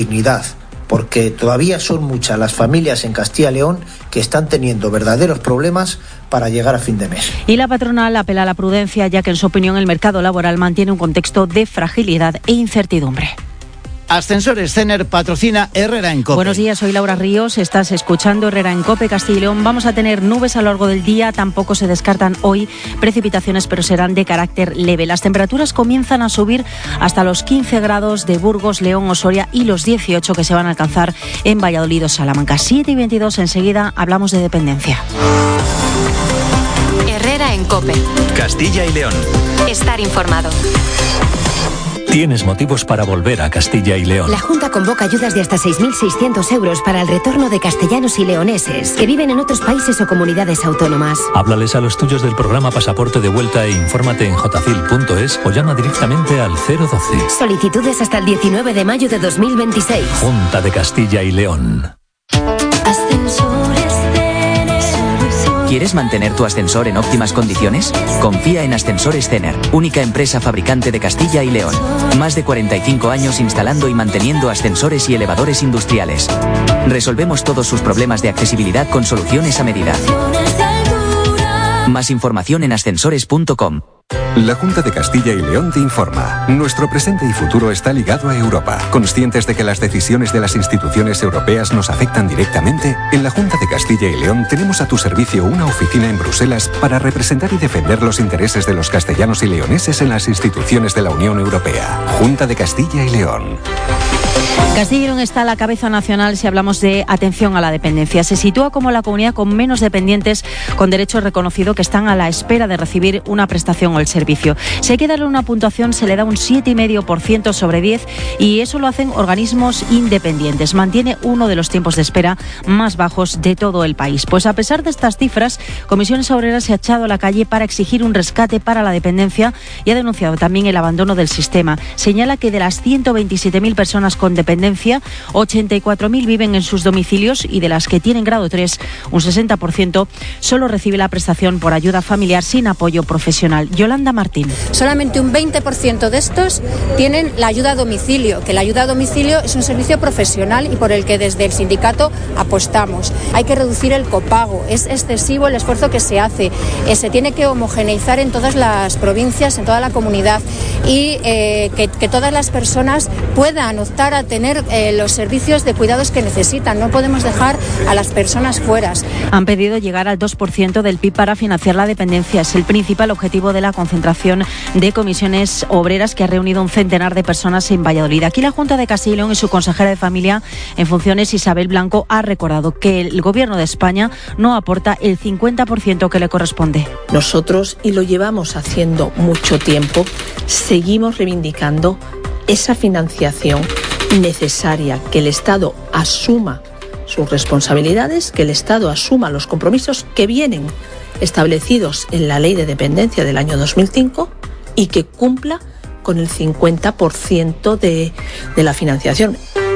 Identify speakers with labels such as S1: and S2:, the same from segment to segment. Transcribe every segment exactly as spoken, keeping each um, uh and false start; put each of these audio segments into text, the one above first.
S1: dignidad, porque todavía son muchas las familias en Castilla y León que están teniendo verdaderos problemas para llegar a fin de mes.
S2: Y la patronal apela a la prudencia, ya que en su opinión el mercado laboral mantiene un contexto de fragilidad e incertidumbre.
S3: Ascensores Cener patrocina Herrera en COPE.
S2: Buenos días, soy Laura Ríos, estás escuchando Herrera en COPE Castilla y León. Vamos a tener nubes a lo largo del día, tampoco se descartan hoy precipitaciones, pero serán de carácter leve. Las temperaturas comienzan a subir hasta los quince grados de Burgos, León o Soria y los dieciocho que se van a alcanzar en Valladolid o Salamanca. siete y veintidós, enseguida hablamos de dependencia.
S4: Herrera en COPE.
S5: Castilla y León.
S4: Estar informado.
S5: Tienes motivos para volver a Castilla y León.
S6: La Junta convoca ayudas de hasta seis mil seiscientos euros para el retorno de castellanos y leoneses que viven en otros países o comunidades autónomas.
S5: Háblales a los tuyos del programa Pasaporte de Vuelta e infórmate en jotafil punto es o llama directamente al cero doce.
S6: Solicitudes hasta el diecinueve de mayo de dos mil veintiséis.
S5: Junta de Castilla y León.
S7: ¿Quieres mantener tu ascensor en óptimas condiciones? Confía en Ascensores Cener, única empresa fabricante de Castilla y León. Más de cuarenta y cinco años instalando y manteniendo ascensores y elevadores industriales. Resolvemos todos sus problemas de accesibilidad con soluciones a medida. Más información en ascensores punto com.
S8: La Junta de Castilla y León te informa. Nuestro presente y futuro está ligado a Europa. Conscientes de que las decisiones de las instituciones europeas nos afectan directamente, en la Junta de Castilla y León tenemos a tu servicio una oficina en Bruselas para representar y defender los intereses de los castellanos y leoneses en las instituciones de la Unión Europea. Junta de Castilla y León.
S2: Castilla y León está a la cabeza nacional si hablamos de atención a la dependencia. Se sitúa como la comunidad con menos dependientes con derecho reconocido que están a la espera de recibir una prestación o el servicio. Si hay que darle una puntuación, se le da un siete coma cinco por ciento sobre diez y eso lo hacen organismos independientes. Mantiene uno de los tiempos de espera más bajos de todo el país. Pues a pesar de estas cifras, Comisiones Obreras se ha echado a la calle para exigir un rescate para la dependencia y ha denunciado también el abandono del sistema. Señala que de las ciento veintisiete mil personas con dependencia, ochenta y cuatro mil viven en sus domicilios y de las que tienen grado tres, un sesenta por ciento solo recibe la prestación por ayuda familiar sin apoyo profesional. Yolanda Martín.
S9: Solamente un veinte por ciento de estos tienen la ayuda a domicilio, que la ayuda a domicilio es un servicio profesional y por el que desde el sindicato apostamos. Hay que reducir el copago, es excesivo el esfuerzo que se hace, eh, se tiene que homogeneizar en todas las provincias, en toda la comunidad y eh, que, que todas las personas puedan optar a tener Eh, los servicios de cuidados que necesitan. No podemos dejar a las personas fuera.
S2: Han pedido llegar al dos por ciento del P I B para financiar la dependencia. Es el principal objetivo de la concentración de comisiones obreras que ha reunido un centenar de personas en Valladolid. Aquí la Junta de Castilla y León y su consejera de Familia en funciones, Isabel Blanco, ha recordado que el Gobierno de España no aporta el cincuenta por ciento que le corresponde.
S10: Nosotros, y lo llevamos haciendo mucho tiempo, seguimos reivindicando esa financiación necesaria, que el Estado asuma sus responsabilidades, que el Estado asuma los compromisos que vienen establecidos en la Ley de Dependencia del año dos mil cinco y que cumpla con el cincuenta por ciento de, de la financiación.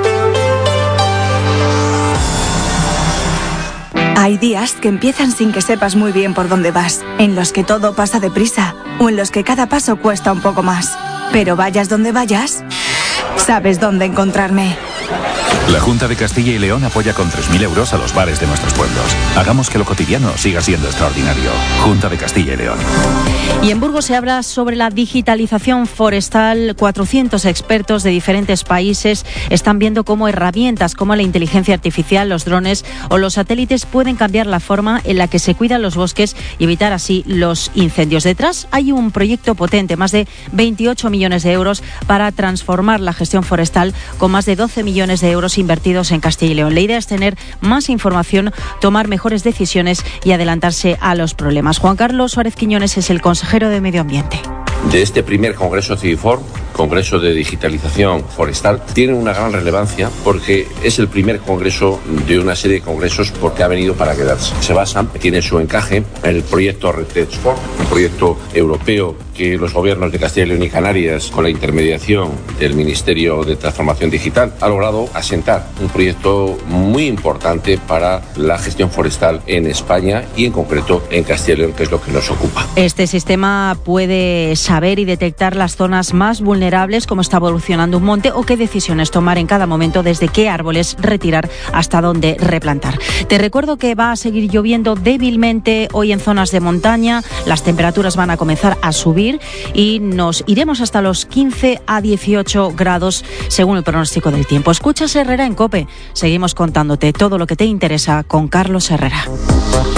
S11: Hay días que empiezan sin que sepas muy bien por dónde vas, en los que todo pasa deprisa o en los que cada paso cuesta un poco más. Pero vayas donde vayas, sabes dónde encontrarme.
S12: La Junta de Castilla y León apoya con tres mil euros a los bares de nuestros pueblos. Hagamos que lo cotidiano siga siendo extraordinario. Junta de Castilla y León.
S2: Y en Burgos se habla sobre la digitalización forestal. cuatrocientos expertos de diferentes países están viendo cómo herramientas como la inteligencia artificial, los drones o los satélites pueden cambiar la forma en la que se cuidan los bosques y evitar así los incendios. Detrás hay un proyecto potente, más de veintiocho millones de euros para transformar la gestión forestal, con más de doce millones de euros invertidos en Castilla y León. La idea es tener más información, tomar mejores decisiones y adelantarse a los problemas. Juan Carlos Suárez Quiñones es el consejero de Medio Ambiente.
S13: De este primer Congreso CIFOR, Congreso de Digitalización Forestal, tiene una gran relevancia porque es el primer congreso de una serie de congresos porque ha venido para quedarse. Se basa, tiene su encaje en el proyecto REDD4, un proyecto europeo que los gobiernos de Castilla y León y Canarias, con la intermediación del Ministerio de Transformación Digital, ha logrado asentar un proyecto muy importante para la gestión forestal en España y en concreto en Castilla y León, que es lo que nos ocupa.
S2: Este sistema puede saber y detectar las zonas más vulnerables vulnerables, cómo está evolucionando un monte o qué decisiones tomar en cada momento, desde qué árboles retirar hasta dónde replantar. Te recuerdo que va a seguir lloviendo débilmente hoy en zonas de montaña, las temperaturas van a comenzar a subir y nos iremos hasta los quince a dieciocho grados según el pronóstico del tiempo. Escuchas Herrera en COPE. Seguimos contándote todo lo que te interesa con Carlos Herrera.